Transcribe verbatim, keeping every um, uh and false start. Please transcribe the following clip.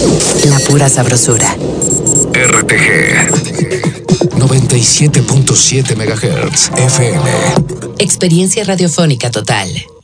La pura sabrosura. R T G noventa y siete punto siete megahertz F M. Experiencia radiofónica total.